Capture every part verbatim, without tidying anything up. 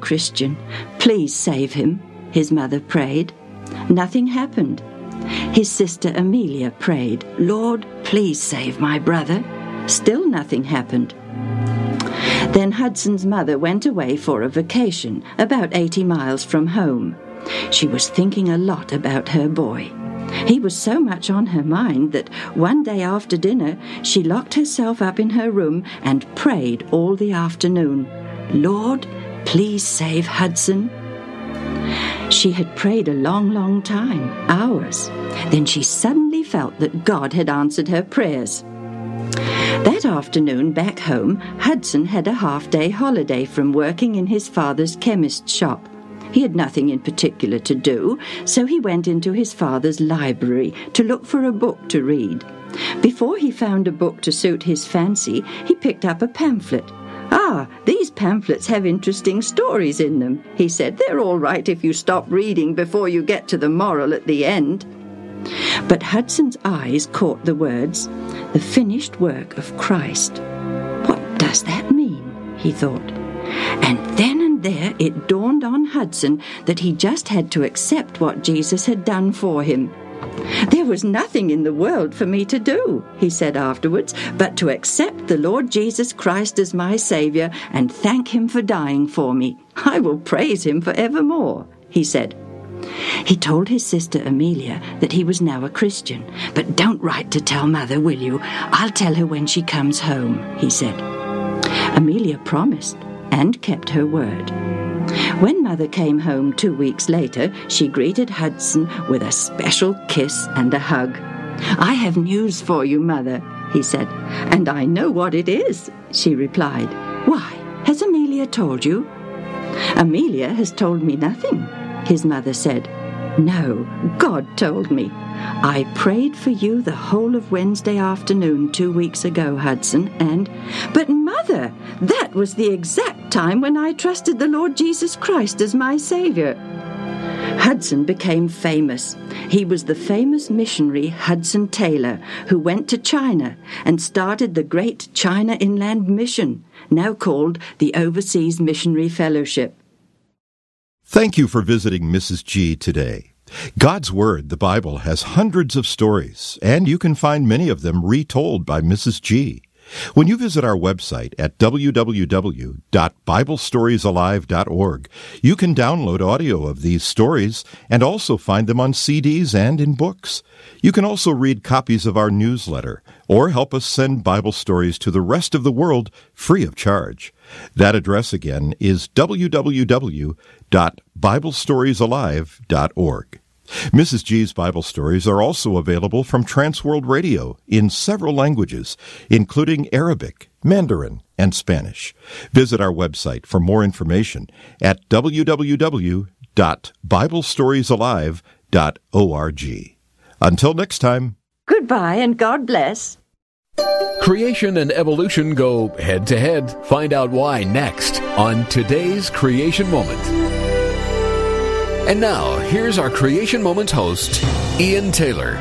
Christian. Please save him, his mother prayed. Nothing happened. His sister Amelia prayed, Lord, please save my brother. Still nothing happened. Then Hudson's mother went away for a vacation, about eighty miles from home. She was thinking a lot about her boy. He was so much on her mind that one day after dinner she locked herself up in her room and prayed all the afternoon, Lord, please save Hudson. She had prayed a long, long time, hours. Then she suddenly felt that God had answered her prayers. That afternoon, back home, Hudson had a half-day holiday from working in his father's chemist shop. He had nothing in particular to do, so he went into his father's library to look for a book to read. Before he found a book to suit his fancy, he picked up a pamphlet. Ah, these pamphlets have interesting stories in them, he said. They're all right if you stop reading before you get to the moral at the end. But Hudson's eyes caught the words, the finished work of Christ. What does that mean? He thought. And then and there it dawned on Hudson that he just had to accept what Jesus had done for him. There was nothing in the world for me to do, he said afterwards, but to accept the Lord Jesus Christ as my Saviour and thank him for dying for me. I will praise him for evermore, he said. He told his sister Amelia that he was now a Christian. But don't write to tell Mother, will you? I'll tell her when she comes home, he said. Amelia promised and kept her word. When Mother came home two weeks later, she greeted Hudson with a special kiss and a hug. I have news for you, Mother, he said. And I know what it is, she replied. Why, has Amelia told you? Amelia has told me nothing, his mother said. No, God told me. I prayed for you the whole of Wednesday afternoon two weeks ago, Hudson, and... But, Mother, that was the exact time when I trusted the Lord Jesus Christ as my Saviour. Hudson became famous. He was the famous missionary Hudson Taylor, who went to China and started the great China Inland Mission, now called the Overseas Missionary Fellowship. Thank you for visiting Missus G today. God's Word, the Bible, has hundreds of stories, and you can find many of them retold by Missus G. When you visit our website at w w w dot bible stories alive dot org, you can download audio of these stories and also find them on C Ds and in books. You can also read copies of our newsletter or help us send Bible stories to the rest of the world free of charge. That address again is w w w dot bible stories alive dot org. Missus G's Bible stories are also available from Transworld Radio in several languages, including Arabic, Mandarin, and Spanish. Visit our website for more information at w w w dot bible stories alive dot org. Until next time. Goodbye and God bless. Creation and evolution go head-to-head. Find out why next on today's Creation Moment. And now, here's our Creation Moments host, Ian Taylor.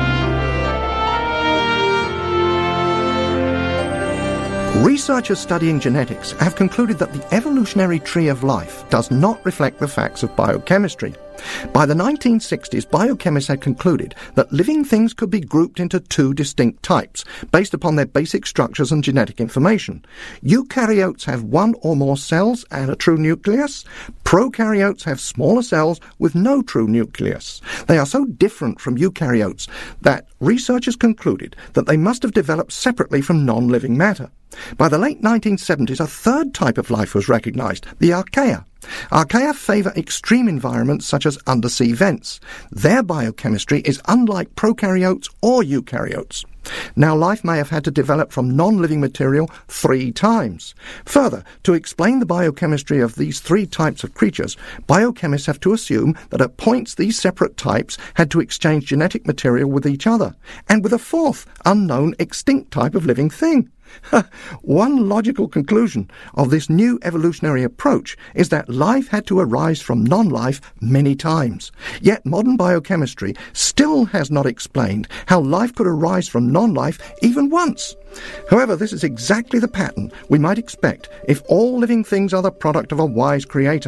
Researchers studying genetics have concluded that the evolutionary tree of life does not reflect the facts of biochemistry. By the nineteen sixties, biochemists had concluded that living things could be grouped into two distinct types, based upon their basic structures and genetic information. Eukaryotes have one or more cells and a true nucleus. Prokaryotes have smaller cells with no true nucleus. They are so different from eukaryotes that researchers concluded that they must have developed separately from non-living matter. By the late nineteen seventies, a third type of life was recognized, the archaea. Archaea favor extreme environments such as undersea vents. Their biochemistry is unlike prokaryotes or eukaryotes. Now, life may have had to develop from non-living material three times. Further, to explain the biochemistry of these three types of creatures, biochemists have to assume that at points these separate types had to exchange genetic material with each other, and with a fourth, unknown, extinct type of living thing. One logical conclusion of this new evolutionary approach is that life had to arise from non-life many times. Yet modern biochemistry still has not explained how life could arise from non-life even once. However, this is exactly the pattern we might expect if all living things are the product of a wise creator.